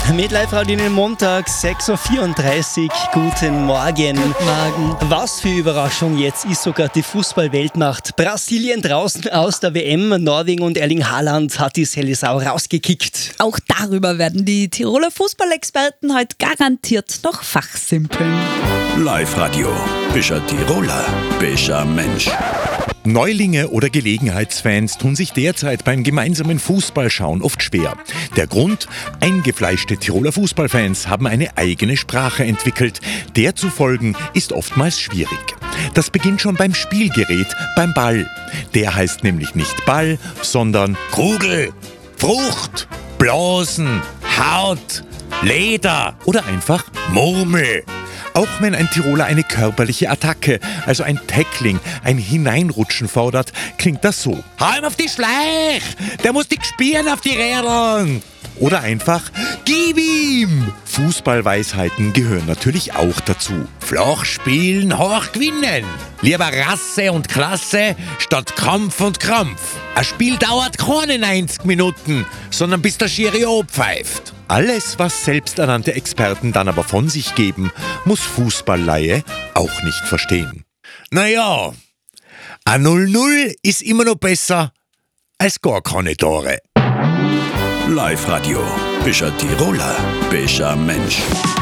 Mit Live-Radio den Montag, 6.34 Uhr. Guten Morgen. Guten Morgen. Was für Überraschung, jetzt ist sogar die Fußball-Weltmacht Brasilien draußen aus der WM. Norwegen und Erling Haaland hat die Seleção rausgekickt. Auch darüber werden die Tiroler Fußballexperten heute garantiert noch fachsimpeln. Live-Radio. Bist ein Tiroler, bist ein Mensch. Neulinge oder Gelegenheitsfans tun sich derzeit beim gemeinsamen Fußballschauen oft schwer. Der Grund? Eingefleischte Tiroler Fußballfans haben eine eigene Sprache entwickelt. Der zu folgen ist oftmals schwierig. Das beginnt schon beim Spielgerät, beim Ball. Der heißt nämlich nicht Ball, sondern Kugel, Frucht, Blasen, Haut, Leder oder einfach Murmel. Auch wenn ein Tiroler eine körperliche Attacke, also ein Tackling, ein Hineinrutschen fordert, klingt das so. Hau ihm auf die Schleich! Der muss dich spielen auf die Rädern! Oder einfach, gib ihm! Fußballweisheiten gehören natürlich auch dazu. Flach spielen, hoch gewinnen. Lieber Rasse und Klasse statt Kampf und Krampf. Ein Spiel dauert keine 90 Minuten, sondern bis der Schiri pfeift. Alles, was selbsternannte Experten dann aber von sich geben, muss Fußballleihe auch nicht verstehen. Naja, ein 0-0 ist immer noch besser als gar keine Tore. Live-Radio. Bist ein Tiroler, bist ein Mensch.